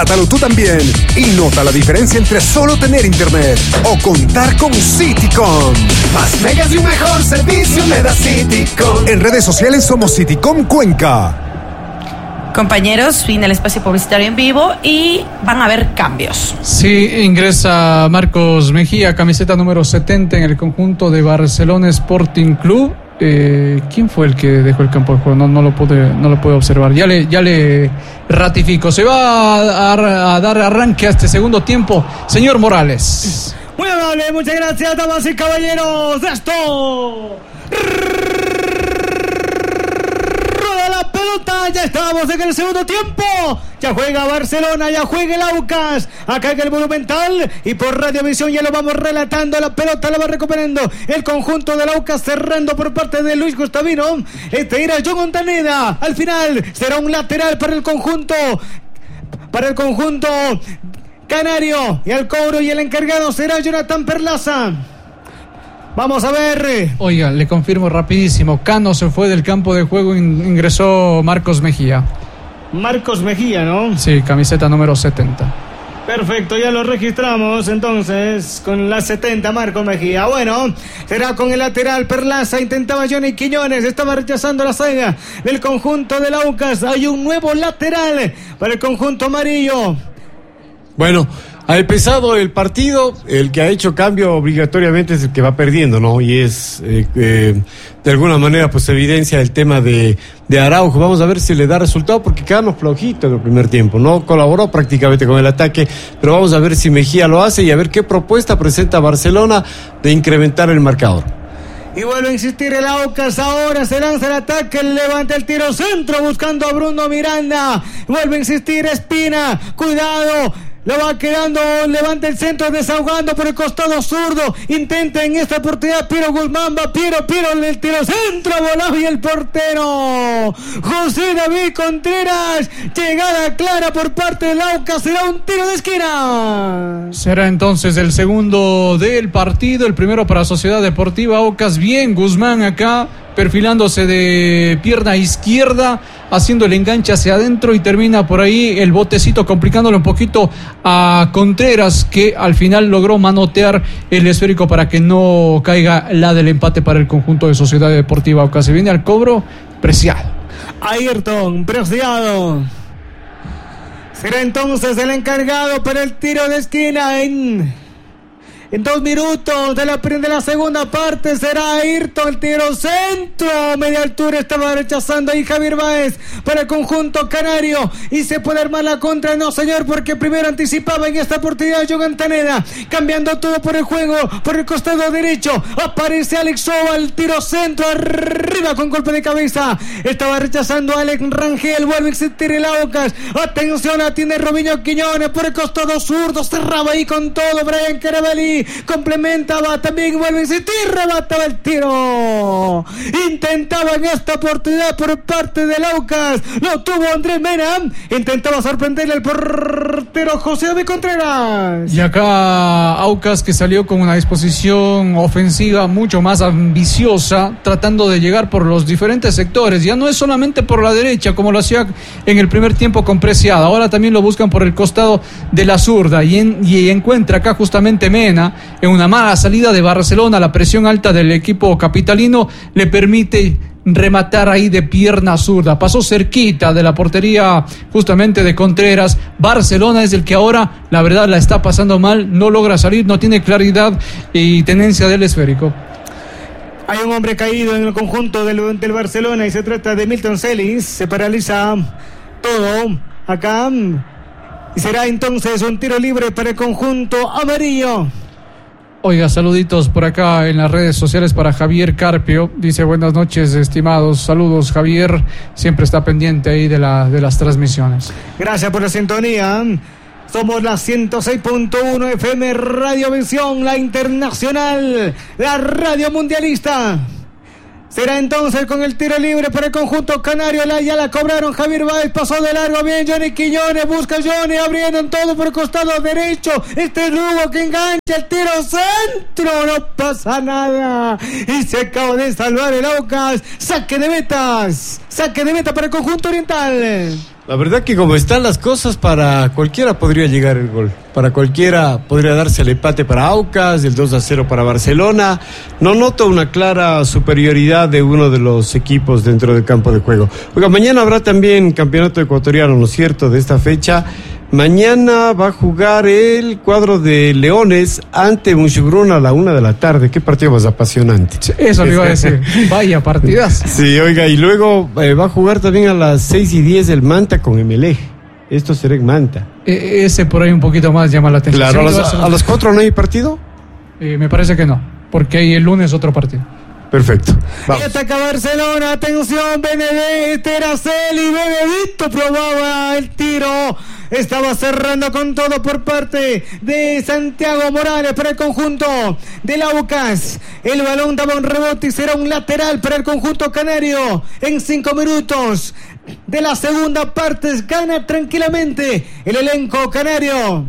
Contratalo tú también y nota la diferencia entre solo tener internet o contar con Citycom. Más megas y un mejor servicio me da Citycom. En redes sociales somos Citycom Cuenca. Compañeros, fin del espacio publicitario en vivo y van a haber cambios. Sí, ingresa Marcos Mejía, camiseta número 70 en el conjunto de Barcelona Sporting Club. ¿Quién fue el que dejó el campo de juego? No lo pude observar. Ya le ratifico. Se va a dar arranque a este segundo tiempo. Señor Morales. Muy amable, muchas gracias, damas y caballeros. Esto... la pelota, ya estamos en el segundo tiempo. Ya juega Barcelona, ya juega el Aucas acá en el Monumental y por Radiovisión ya lo vamos relatando. La pelota la va recuperando el conjunto del Aucas, cerrando por parte de Luis Gustavino. Este era John Montaneda. Al final será un lateral para el conjunto canario, y al cobro y el encargado será Jonathan Perlaza. Vamos a ver. Oiga, le confirmo rapidísimo. Cano se fue del campo de juego, ingresó Marcos Mejía. Marcos Mejía, ¿no? Sí, camiseta número 70. Perfecto, ya lo registramos entonces con la 70, Marcos Mejía. Bueno, será con el lateral Perlaza. Intentaba Johnny Quiñones, estaba rechazando la saga del conjunto del Aucas. Hay un nuevo lateral para el conjunto amarillo. Bueno, ha empezado el partido, el que ha hecho cambio obligatoriamente es el que va perdiendo, ¿no? Y es, de alguna manera, pues evidencia el tema de Araujo. Vamos a ver si le da resultado, porque quedamos flojitos en el primer tiempo, no colaboró prácticamente con el ataque, pero vamos a ver si Mejía lo hace y a ver qué propuesta presenta Barcelona de incrementar el marcador. Y vuelve a insistir el Aucas, ahora se lanza el ataque, levanta el tiro centro buscando a Bruno Miranda, vuelve a insistir Espina, cuidado. Lo va quedando, levanta el centro, desahogando por el costado zurdo. Intenta en esta oportunidad Piero Guzmán, va Piero en el tiro centro, volado y el portero José David Contreras. Llegada clara por parte del Aucas, será un tiro de esquina. Será entonces el segundo del partido, el primero para Sociedad Deportiva Aucas. Bien, Guzmán acá perfilándose de pierna izquierda, haciendo el enganche hacia adentro y termina por ahí el botecito, complicándole un poquito a Contreras, que al final logró manotear el esférico para que no caiga la del empate para el conjunto de Sociedad Deportiva Aucas. Se viene al cobro Preciado. Ayrton Preciado será entonces el encargado para el tiro de esquina en 2 minutos de la segunda parte. Será Ayrton, el tiro centro, media altura, estaba rechazando ahí Javier Báez para el conjunto canario, y se puede armar la contra. No señor, porque primero anticipaba en esta oportunidad John Montaneda, cambiando todo por el juego, por el costado derecho, aparece Alex Soba, el tiro centro, arriba con golpe de cabeza, estaba rechazando a Alex Rangel, vuelve a existir el Aucas, atención, atiende Robinho Quiñones por el costado zurdo, cerraba ahí con todo Brian Carabalí, complementaba, también vuelve a insistir, rebataba el tiro, intentaba en esta oportunidad por parte del Aucas, lo tuvo Andrés Mena, intentaba sorprenderle al portero José David Contreras. Y acá Aucas, que salió con una disposición ofensiva mucho más ambiciosa, tratando de llegar por los diferentes sectores, ya no es solamente por la derecha como lo hacía en el primer tiempo con Preciado, ahora también lo buscan por el costado de la zurda, y encuentra acá justamente Mena en una mala salida de Barcelona. La presión alta del equipo capitalino le permite rematar ahí de pierna zurda, pasó cerquita de la portería justamente de Contreras. Barcelona es el que ahora, la verdad, la está pasando mal, no logra salir, no tiene claridad y tenencia del esférico. Hay un hombre caído en el conjunto del Barcelona y se trata de Milton Celis. Se paraliza todo acá y será entonces un tiro libre para el conjunto amarillo. Oiga, saluditos por acá en las redes sociales para Javier Carpio. Dice: buenas noches, estimados. Saludos, Javier. Siempre está pendiente ahí de las transmisiones. Gracias por la sintonía. Somos la 106.1 FM Radiovisión, la internacional, la radio mundialista. Será entonces con el tiro libre para el conjunto canario. Ya la cobraron. Javier Báez pasó de largo. Bien, Johnny Quiñones busca Johnny, abriendo en todo por el costado derecho. Este Lugo que engancha el tiro centro. No pasa nada. Y se acaba de salvar el Aucas. Saque de metas. Saque de meta para el conjunto oriental. La verdad que como están las cosas, para cualquiera podría llegar el gol. Para cualquiera podría darse el empate para Aucas, el 2-0 para Barcelona. No noto una clara superioridad de uno de los equipos dentro del campo de juego. Oiga, mañana habrá también campeonato ecuatoriano, ¿no es cierto?, de esta fecha. Mañana va a jugar el cuadro de Leones ante Muchugruna a la 1:00 p.m. Qué partido más apasionante. Eso le iba a decir. Vaya partidas. Sí, oiga, y luego va a jugar también a las 6:10 el Manta con Emelec. Esto será en Manta. Ese por ahí un poquito más llama la atención. Claro, ¿a las 4 no hay partido? Me parece que no, porque hay el lunes otro partido. Perfecto. Y ataca Barcelona, atención, Benedetto, Araceli, Benedetto probaba el tiro. Estaba cerrando con todo por parte de Santiago Morales para el conjunto del Aucas. El balón daba un rebote y será un lateral para el conjunto canario. En 5 minutos de la segunda parte gana tranquilamente el elenco canario.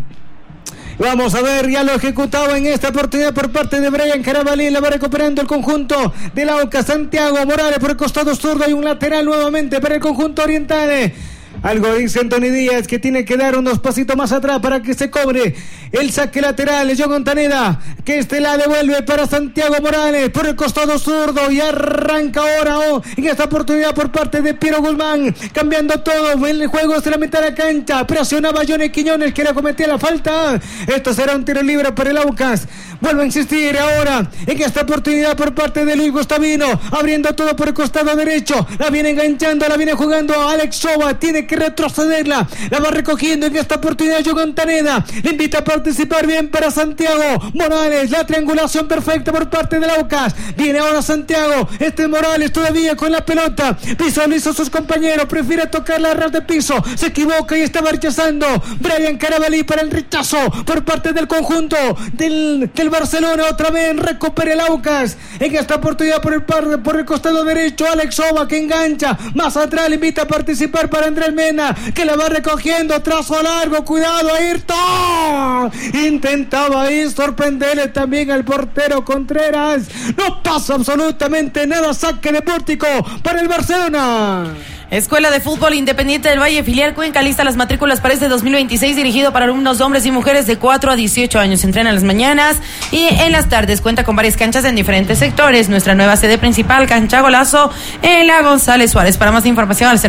Vamos a ver, ya lo ejecutaba en esta oportunidad por parte de Brian Carabalí. La va recuperando el conjunto del Aucas. Santiago Morales por el costado zurdo. Hay un lateral nuevamente para el conjunto oriental. Algo dice Anthony Díaz que tiene que dar unos pasitos más atrás para que se cobre el saque lateral. John Montaneda que la devuelve para Santiago Morales por el costado zurdo y arranca ahora en esta oportunidad por parte de Piero Guzmán, cambiando todo el juego hacia la mitad de la cancha. Presionaba a Johnny Quiñones que le cometía la falta. Esto será un tiro libre para el Aucas. Vuelvo a insistir ahora en esta oportunidad por parte de Luis Gustavino, abriendo todo por el costado derecho. La viene enganchando, la viene jugando Alex Soba. Tiene que retrocederla, la va recogiendo en esta oportunidad Jogan Taneda, le invita a participar bien para Santiago Morales, la triangulación perfecta por parte del Aucas, viene ahora Santiago, Morales todavía con la pelota, visualiza a sus compañeros, prefiere tocar la ras de piso, se equivoca y estaba rechazando Brian Carabalí para el rechazo por parte del conjunto del Barcelona. Otra vez recupera el Aucas en esta oportunidad por el costado derecho. Alex Soba que engancha más atrás, le invita a participar para Andrés Mena que la va recogiendo, trazo largo, cuidado Ayrton, intentaba ahí sorprenderle también al portero Contreras, no pasa absolutamente nada, saque de pórtico para el Barcelona. Escuela de Fútbol Independiente del Valle, filial Cuenca, lista las matrículas para este 2026, dirigido para alumnos hombres y mujeres de 4 a 18 años. Se entrena en las mañanas y en las tardes. Cuenta con varias canchas en diferentes sectores. Nuestra nueva sede principal, Cancha Golazo, en la González Suárez. Para más información al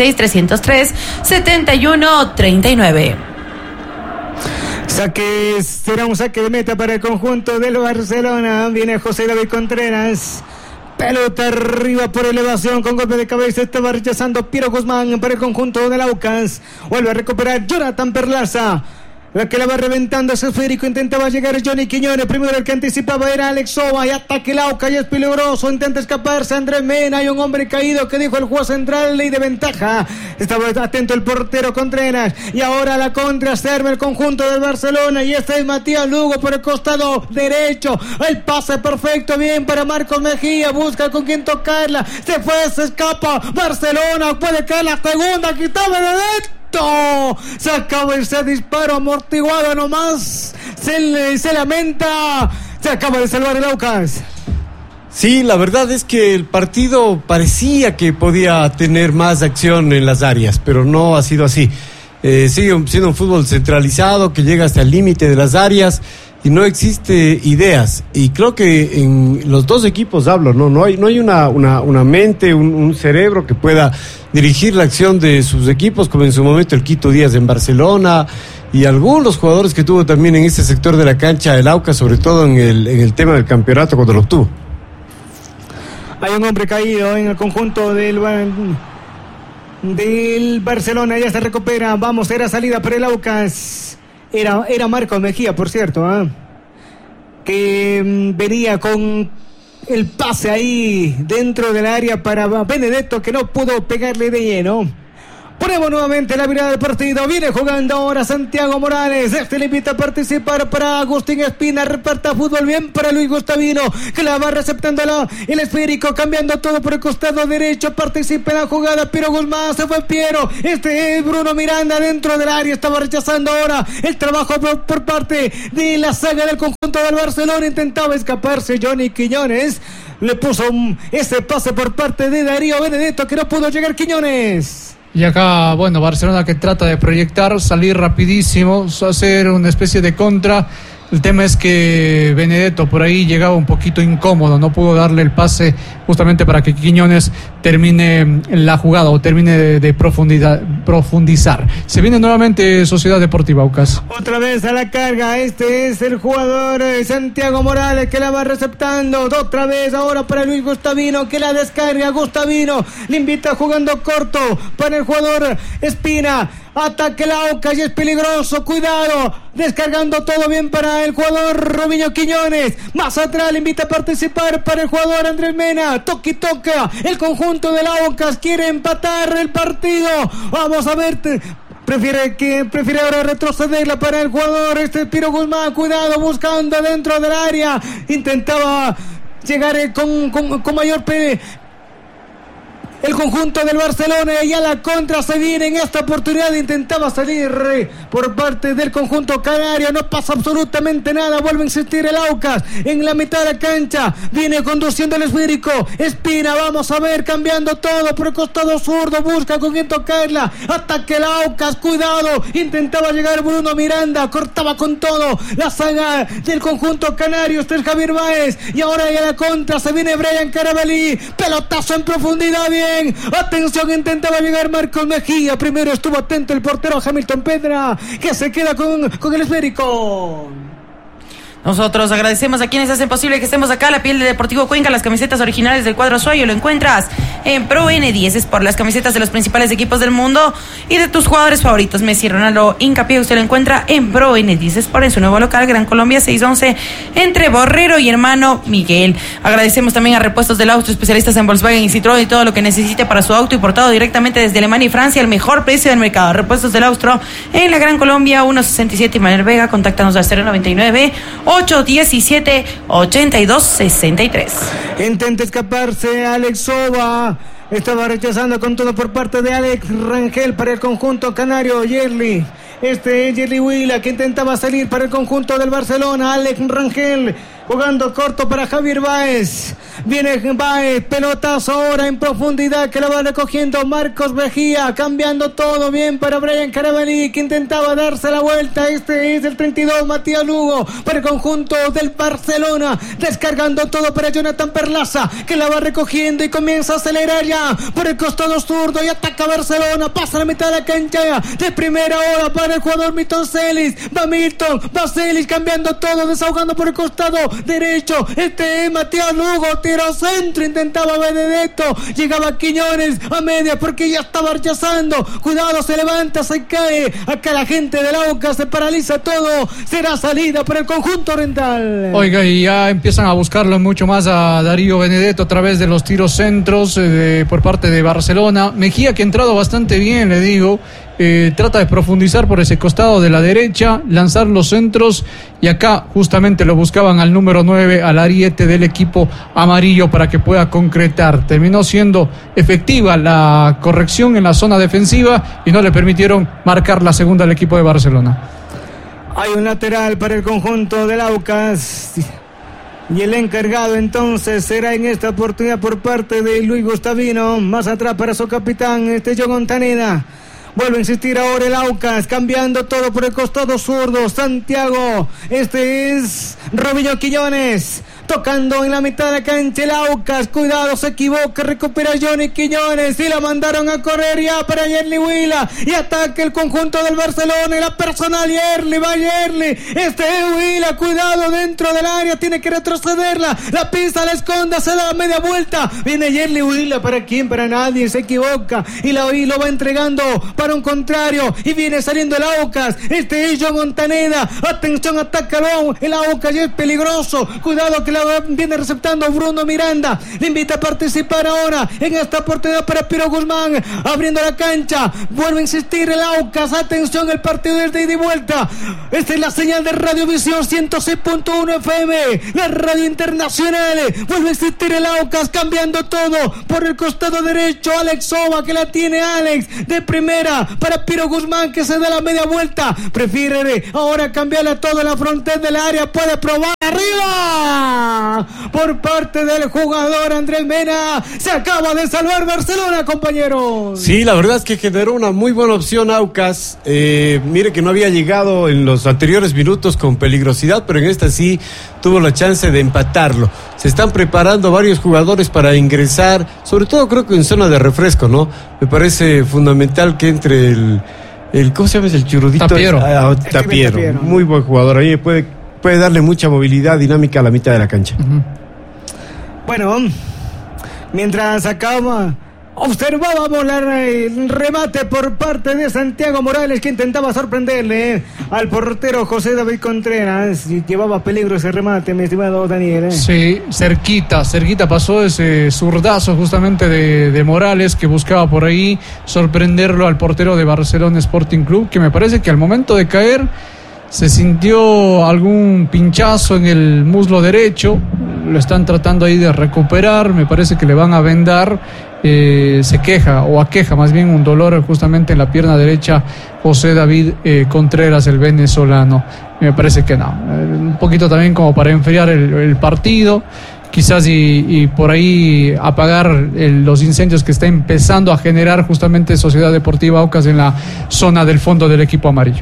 096-303-7139. Será un saque de meta para el conjunto del Barcelona. Viene José David Contreras. Pelota arriba por elevación con golpe de cabeza. Estaba rechazando Piero Guzmán para el conjunto del Aucas. Vuelve a recuperar Jonathan Perlaza. La que la va reventando ese esférico. Intentaba llegar Johnny Quiñones. Primero el que anticipaba era Alex Soba. Y ataque el Aucas y es peligroso. Intenta escaparse Andrés Mena. Hay un hombre caído que dijo el juez central. Ley de ventaja. Estaba atento el portero Contreras. Y ahora la contra se arma el conjunto del Barcelona. Y este es Matías Lugo por el costado derecho. El pase perfecto. Bien para Marcos Mejía. Busca con quién tocarla. Se fue, se escapa. Barcelona puede caer la segunda. Quitaba Benedetto. Se acaba ese disparo amortiguado nomás. Se lamenta. Se acaba de salvar el Aucas. Sí, la verdad es que el partido parecía que podía tener más acción en las áreas, pero no ha sido así. Sigue siendo un fútbol centralizado que llega hasta el límite de las áreas y no existe ideas. Y creo que en los dos equipos hablo, no hay una mente, un cerebro que pueda dirigir la acción de sus equipos, como en su momento el Quito Díaz en Barcelona y algunos jugadores que tuvo también en ese sector de la cancha el Aucas, sobre todo en el tema del campeonato cuando lo obtuvo. Hay un hombre caído en el conjunto del Barcelona, ya se recupera. Vamos, era salida para el Aucas. Era Marcos Mejía, por cierto, que venía con el pase ahí dentro del área para Benedetto, que no pudo pegarle de lleno. Ponemos nuevamente la mirada del partido. Viene jugando ahora Santiago Morales. Le invita a participar para Agustín Espina. Reparta fútbol bien para Luis Gustavino, que la va receptando el esférico, cambiando todo por el costado derecho. Participa en la jugada Piero Guzmán. Se fue Piero. Es Bruno Miranda dentro del área. Estaba rechazando ahora el trabajo por parte de la saga del conjunto del Barcelona. Intentaba escaparse Johnny Quiñones. le puso ese pase por parte de Darío Benedetto que no pudo llegar Quiñones. Y acá, bueno, Barcelona que trata de proyectar, salir rapidísimo, hacer una especie de contra. El tema es que Benedetto por ahí llegaba un poquito incómodo, no pudo darle el pase justamente para que Quiñones termine la jugada o termine de profundizar. Se viene nuevamente Sociedad Deportiva Aucas. Otra vez a la carga, este es el jugador Santiago Morales que la va receptando. Otra vez ahora para Luis Gustavino que la descarga. Gustavino le invita jugando corto para el jugador Espina. Ataque el Aucas y es peligroso, cuidado, descargando todo bien para el jugador Robinho Quiñones, más atrás le invita a participar para el jugador Andrés Mena, toca y toca, el conjunto del Aucas quiere empatar el partido, vamos a ver, prefiere ahora retrocederla para el jugador Piro Guzmán, cuidado, buscando dentro del área, intentaba llegar con mayor el conjunto del Barcelona y a la contra se viene en esta oportunidad, intentaba salir por parte del conjunto canario, no pasa absolutamente nada, vuelve a insistir el Aucas en la mitad de la cancha, viene conduciendo el esférico, Espina, vamos a ver, cambiando todo por el costado zurdo, busca con quién tocarla, ataque el Aucas, cuidado, intentaba llegar Bruno Miranda, cortaba con todo la saga del conjunto canario, este es Javier Báez, y ahora a la contra se viene Brian Carabalí, pelotazo en profundidad, bien. Atención, intentaba llegar Marcos Mejía. Primero estuvo atento el portero Hamilton Pedra, que se queda con el esférico. Nosotros agradecemos a quienes hacen posible que estemos acá. La piel de Deportivo Cuenca, las camisetas originales del cuadro Sueño, lo encuentras en Pro N10 Sport, las camisetas de los principales equipos del mundo y de tus jugadores favoritos. Messi, Ronaldo, Hincapié, usted lo encuentra en Pro N10 Sport, en su nuevo local, Gran Colombia 611, entre Borrero y Hermano Miguel. Agradecemos también a Repuestos del Auto, especialistas en Volkswagen y Citroën y todo lo que necesite para su auto, importado directamente desde Alemania y Francia, el mejor precio del mercado. Repuestos del Austro en la Gran Colombia 167 y Manuel Vega. Contáctanos al 099 817 8263. Intenta escaparse Alex Soba. Estaba rechazando con todo por parte de Alex Rangel para el conjunto canario. Yerli. Este es Yerli Huila que intentaba salir para el conjunto del Barcelona. Alex Rangel jugando corto para Javier Báez. Viene Báez, pelotazo ahora en profundidad que la va recogiendo Marcos Mejía, cambiando todo bien para Brian Carabalí que intentaba darse la vuelta. Este es el 32, Matías Lugo para el conjunto del Barcelona, descargando todo para Jonathan Perlaza que la va recogiendo y comienza a acelerar ya por el costado zurdo y ataca Barcelona, pasa la mitad de la cancha de primera hora para el jugador Milton Celis. Va Milton, va Celis cambiando todo, desahogando por el costado derecho. Este es Matías Lugo, tiro centro, intentaba Benedetto, llegaba Quiñones a media porque ya estaba rechazando, cuidado, se levanta, se cae, acá la gente del Aucas, se paraliza todo, será salida por el conjunto oriental. Oiga, y ya empiezan a buscarlo mucho más a Darío Benedetto a través de los tiros centros por parte de Barcelona. Mejía, que ha entrado bastante bien, le digo, trata de profundizar por ese costado de la derecha, lanzar los centros, y acá justamente lo buscaban al número 9, al ariete del equipo amarillo, para que pueda concretar. Terminó siendo efectiva la corrección en la zona defensiva y no le permitieron marcar la segunda al equipo de Barcelona. Hay un lateral para el conjunto del Aucas y el encargado entonces será en esta oportunidad por parte de Luis Gustavino. Más atrás para su capitán, John Montaneda. Vuelve a insistir ahora el Aucas, cambiando todo por el costado zurdo. Santiago, este es Robinho Quiñones, tocando en la mitad de la cancha el Aucas. Cuidado, se equivoca, recupera Johnny Quiñones y la mandaron a correr ya para Yerli Huila. Y ataca el conjunto del Barcelona y la personal Yerli, va Yerli. Este es Huila, cuidado dentro del área, tiene que retrocederla. La pisa, la esconda, se da la media vuelta. Viene Yerli Huila, ¿para quién? Para nadie, se equivoca. Y lo va entregando para un contrario y viene saliendo el Aucas. Este es John Montaneda, atención, ataca el Aucas y es peligroso, cuidado que la viene receptando Bruno Miranda, le invita a participar ahora en esta oportunidad para Piro Guzmán, abriendo la cancha, vuelve a insistir el Aucas, atención, el partido es de ida y vuelta. Esta es la señal de Radiovisión 106.1 FM, la radio internacional. Vuelve a insistir el Aucas, cambiando todo por el costado derecho. Alex Soba, que la tiene Alex de primera para Piro Guzmán, que se da la media vuelta, prefiere ahora cambiarle todo en la frontera del área, puede probar arriba por parte del jugador Andrés Mena. Se acaba de salvar Barcelona, compañeros. Sí, la verdad es que generó una muy buena opción Aucas. Mire que no había llegado en los anteriores minutos con peligrosidad, pero en esta sí tuvo la chance de empatarlo. Se están preparando varios jugadores para ingresar, sobre todo creo que en zona de refresco, ¿no? Me parece fundamental que entre el ¿cómo se llama? El churudito. Tapiero. Tapiero. Muy buen jugador. Ahí puede darle mucha movilidad dinámica a la mitad de la cancha. Bueno, mientras observábamos el remate por parte de Santiago Morales, que intentaba sorprenderle al portero José David Contreras. Llevaba peligro ese remate, mi estimado Daniel. Sí, cerquita pasó ese zurdazo justamente de Morales, que buscaba por ahí sorprenderlo al portero de Barcelona Sporting Club, que me parece que al momento de caer se sintió algún pinchazo en el muslo derecho. Lo están tratando ahí de recuperar, me parece que le van a vendar. Se queja, o aqueja más bien, un dolor justamente en la pierna derecha José David Contreras, el venezolano. Me parece que no, un poquito también como para enfriar el partido, quizás y por ahí apagar los incendios que está empezando a generar justamente Sociedad Deportiva Aucas en la zona del fondo del equipo amarillo.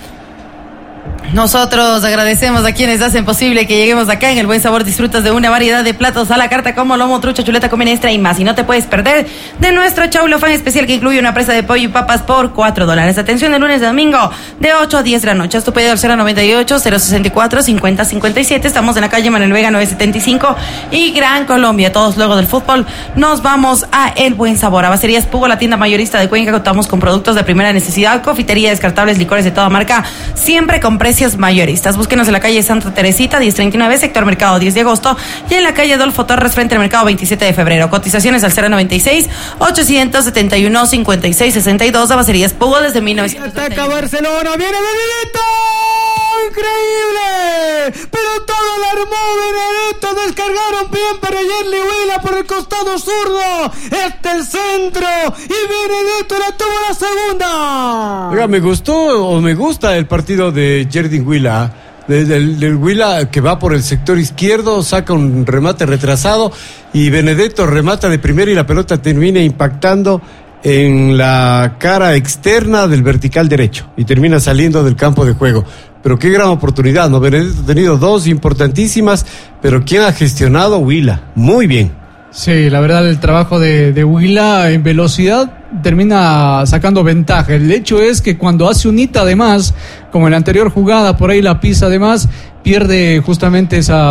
Nosotros agradecemos a quienes hacen posible que lleguemos acá. En El Buen Sabor disfrutas de una variedad de platos a la carta como lomo, trucha, chuleta con menestra y más. Y no te puedes perder de nuestro chaulo fan especial, que incluye una presa de pollo y papas por $4. Atención, de lunes a domingo de 8 a 10 de la noche. Haz tu pedido al 098-064-5057. Estamos en la calle Manuel Vega 975 y Gran Colombia. Todos luego del fútbol nos vamos a El Buen Sabor. A Bacerías Pugo, la tienda mayorista de Cuenca. Contamos con productos de primera necesidad, confitería, descartables, licores de toda marca, siempre con precios mayoristas. Búsquenos en la calle Santa Teresita 1039, sector Mercado 10 de agosto, y en la calle Adolfo Torres frente al Mercado 27 de febrero. Cotizaciones al 096-871-5662. Abacerías Pugo desde 1900. Ataca Barcelona, viene Benedetto, increíble, pero todo lo armó Benedetto. Descargaron bien para Yerli Huila por el costado zurdo, el centro, y Benedetto la tuvo la segunda. Oiga, me gusta el partido de Yerli Huila. Del Huila, que va por el sector izquierdo, saca un remate retrasado y Benedetto remata de primera y la pelota termina impactando en la cara externa del vertical derecho y termina saliendo del campo de juego. Pero qué gran oportunidad, ¿no? Benedetto ha tenido dos importantísimas, pero ¿quién ha gestionado? Huila, muy bien. Sí, la verdad, el trabajo de Huila en velocidad termina sacando ventaja. El hecho es que cuando hace un hito de más, como en la anterior jugada, por ahí la pisa de más, pierde justamente esa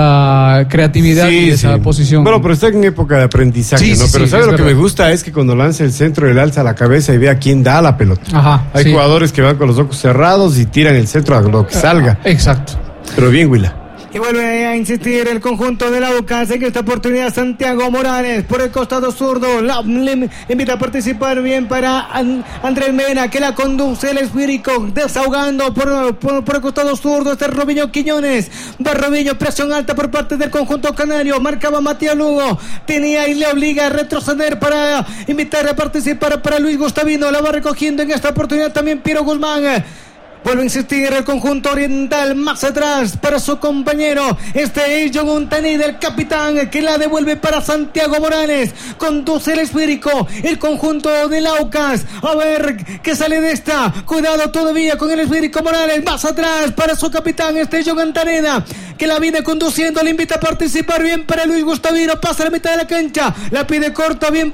creatividad y esa posición. Bueno, pero está en época de aprendizaje, ¿no? Pero ¿sabes lo que me gusta? Es que cuando lanza el centro, él alza la cabeza y ve a quién da la pelota. Ajá. Hay jugadores que van con los ojos cerrados y tiran el centro a lo que salga. Exacto. Pero bien, Huila. Y vuelve a insistir el conjunto de Aucas en esta oportunidad. Santiago Morales por el costado zurdo. Le invita a participar bien para Andrés Mena, que la conduce el esférico, desahogando por el costado zurdo. Este Robinho Quiñones. Va Robinho, presión alta por parte del conjunto canario. Marcaba Matías Lugo. Tenía y le obliga a retroceder para invitar a participar para Luis Gustavino. La va recogiendo en esta oportunidad también Piero Guzmán. Vuelve a insistir el conjunto oriental más atrás para su compañero. Este es John Montanida, el capitán, que la devuelve para Santiago Morales. Conduce el esférico, el conjunto del Aucas. A ver qué sale de esta. Cuidado todavía con el esférico Morales. Más atrás para su capitán, este es John Montanida, que la viene conduciendo. Le invita a participar bien para Luis Gustavino. Pasa a la mitad de la cancha. La pide corta bien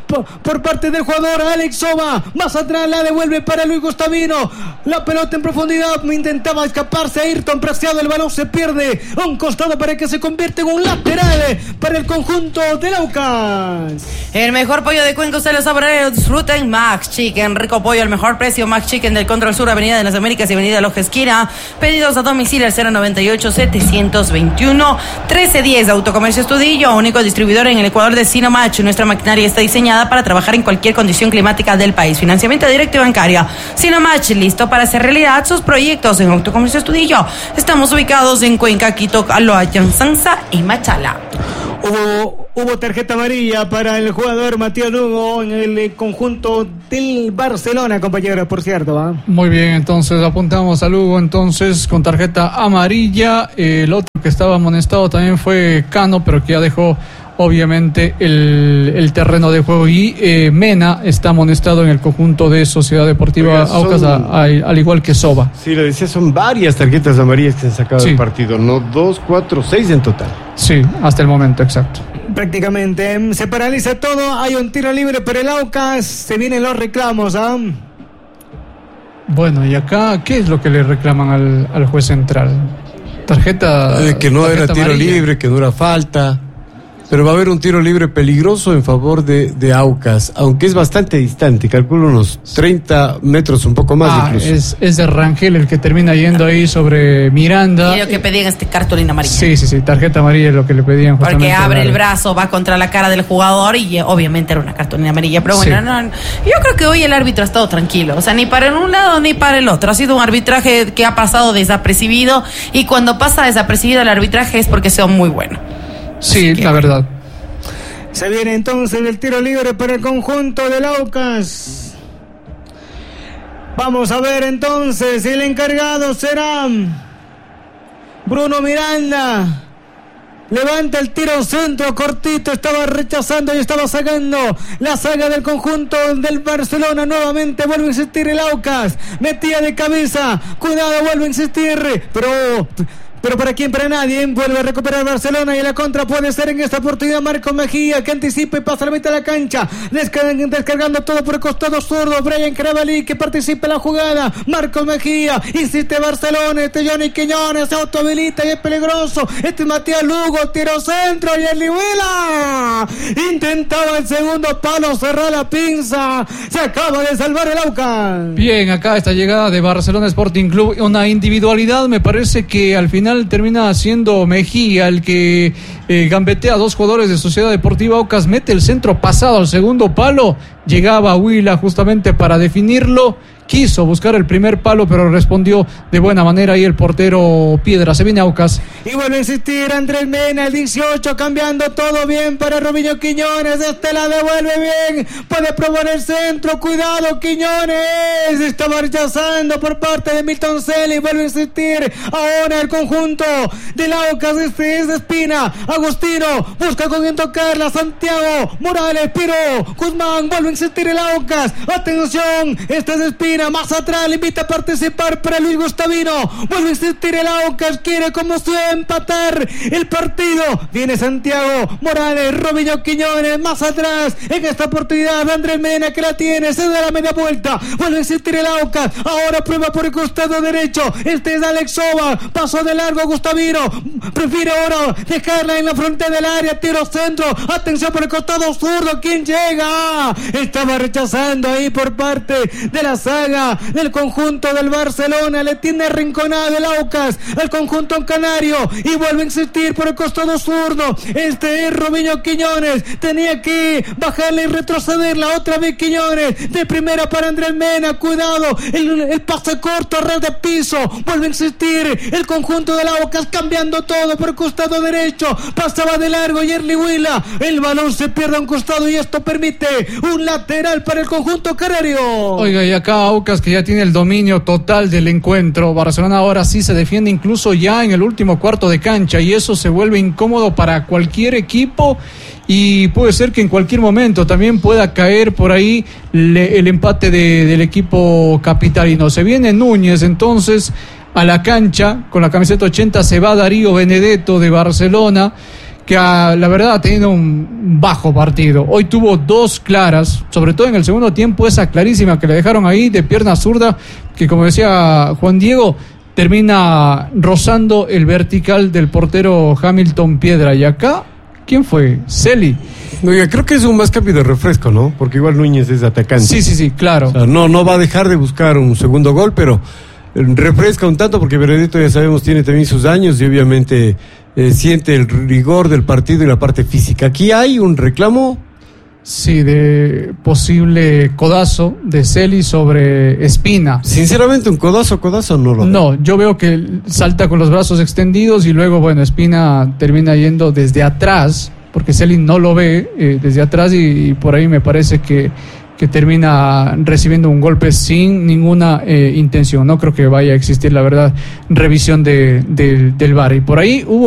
por parte del jugador Alex Soba. Más atrás la devuelve para Luis Gustavino. La pelota en profundidad, intentaba escaparse Ayrton Preciado, el balón se pierde a un costado para que se convierta en un lateral para el conjunto del Aucas. El mejor pollo de Cuenca usted lo saborea, disfruta en Max Chicken, rico pollo al mejor precio. Max Chicken del Control Sur, Avenida de las Américas y Avenida Loja Esquina. Pedidos a domicilio al 098-721-1310. Autocomercio Estudillo, único distribuidor en el Ecuador de Sinomach. Nuestra maquinaria está diseñada para trabajar en cualquier condición climática del país. Financiamiento directo y bancario. Sinomach, listo para hacer realidad sus proyectos en Autocomercio Estudillo. Estamos ubicados en Cuenca, Quito, Aloa, Sansa y Machala. Hubo tarjeta amarilla para el jugador Matías Lugo en el conjunto del Barcelona, compañeros, por cierto. Muy bien, entonces apuntamos a Lugo entonces con tarjeta amarilla. El otro que estaba amonestado también fue Cano, pero que ya dejó obviamente el terreno de juego, y Mena está amonestado en el conjunto de Sociedad Deportiva Aucas, al igual que Soba. Sí, le decía, son varias tarjetas amarillas que se han sacado del partido, no 2, 4, 6 en total. Sí, hasta el momento, exacto. Prácticamente se paraliza todo, hay un tiro libre para el Aucas, se vienen los reclamos. Bueno, y acá, ¿qué es lo que le reclaman al juez central? Tarjeta que no tarjeta era tiro amarilla. libre, que no era falta. Pero va a haber un tiro libre peligroso en favor de Aucas, aunque es bastante distante, calculo unos 30 metros, un poco más incluso. Es de Rangel el que termina yendo ahí sobre Miranda. Y lo que pedían cartulina amarilla. Sí, tarjeta amarilla es lo que le pedían. Porque abre el brazo, va contra la cara del jugador y obviamente era una cartulina amarilla. Pero bueno, yo creo que hoy el árbitro ha estado tranquilo, o sea, ni para un lado ni para el otro. Ha sido un arbitraje que ha pasado desapercibido, y cuando pasa desapercibido el arbitraje es porque sea muy bueno. Sí, la verdad. Se viene entonces el tiro libre para el conjunto del Aucas. Vamos a ver entonces, el encargado será Bruno Miranda. Levanta el tiro centro cortito, estaba rechazando y estaba sacando la saga del conjunto del Barcelona. Nuevamente vuelve a insistir el Aucas, metía de cabeza, cuidado, vuelve a insistir, pero para quién, para nadie. Vuelve a recuperar Barcelona, y la contra puede ser en esta oportunidad Marco Mejía, que anticipa y pasa a la mitad de la cancha, descargando todo por el costado zurdo. Brian Carabalí, que participa en la jugada. Marco Mejía, insiste Barcelona, Johnny Quiñones se autohabilita y es peligroso. Es Matías Lugo, tiro centro y el Lihuela intentaba el segundo palo, cerró la pinza, se acaba de salvar el Aucas. Bien, acá esta llegada de Barcelona Sporting Club, una individualidad, me parece que al final termina siendo Mejía el que gambetea a dos jugadores de Sociedad Deportiva Aucas, mete el centro pasado al segundo palo, llegaba Huila justamente para definirlo, quiso buscar el primer palo, pero respondió de buena manera ahí el portero Piedra. Se viene Aucas. Y vuelve a insistir Andrés Mena, el 18, cambiando todo bien para Robinho Quiñones. De la devuelve bien, puede probar el centro, cuidado Quiñones, estaba rechazando por parte de Milton Celi. Vuelve a insistir ahora el conjunto del Aucas, es de Espina. Agustino busca con quien tocarla, Santiago Morales, pero Guzmán, vuelve a insistir el Aucas. Atención, este es de Espina. Más atrás le invita a participar para Luis Gustavino. Vuelve a insistir el Aucas, quiere como sea empatar el partido. Viene Santiago Morales, Robinho Quiñones, más atrás en esta oportunidad Andrés Mena, que la tiene, se da la media vuelta. Vuelve a insistir el Aucas, ahora prueba por el costado derecho. Este es Alex Soba, pasó de largo Gustavino, prefiere ahora dejarla en la frontera del área, tiro centro, atención por el costado zurdo, ¿quién llega? Estaba rechazando ahí por parte de la saga del conjunto del Barcelona, le tiene arrinconado el Aucas al conjunto canario, y vuelve a insistir por el costado zurdo. Este es Robinho Quiñones, tenía que bajarle y retrocederla otra vez Quiñones, de primera para Andrés Mena, cuidado, el pase corto a red de piso. Vuelve a insistir el conjunto del Aucas, cambiando todo por el costado derecho, pasaba de largo Yerli Huila, el balón se pierde a un costado y esto permite un lateral para el conjunto canario. Oiga, y acá Aucas, que ya tiene el dominio total del encuentro. Barcelona ahora sí se defiende incluso ya en el último cuarto de cancha, y eso se vuelve incómodo para cualquier equipo, y puede ser que en cualquier momento también pueda caer por ahí el empate del equipo capitalino. Se viene Núñez entonces a la cancha con la camiseta 80, se va Darío Benedetto de Barcelona, que la verdad ha tenido un bajo partido. Hoy tuvo dos claras, sobre todo en el segundo tiempo, esa clarísima que le dejaron ahí de pierna zurda, que como decía Juan Diego, termina rozando el vertical del portero Hamilton Piedra. Y acá, ¿quién fue? Celi. Oiga, creo que es un más cambio de refresco, ¿no? Porque igual Núñez es atacante. Sí, claro. O sea, no va a dejar de buscar un segundo gol, pero refresca un tanto, porque Benedetto, ya sabemos, tiene también sus años y obviamente siente el rigor del partido y la parte física. Aquí hay un reclamo. Sí, de posible codazo de Celi sobre Espina. Sinceramente, un codazo no lo veo. No, yo veo que salta con los brazos extendidos y luego, bueno, Espina termina yendo desde atrás, porque Selin no lo ve desde atrás y por ahí me parece que termina recibiendo un golpe sin ninguna intención. No creo que vaya a existir, la verdad, revisión del VAR. Y por ahí hubo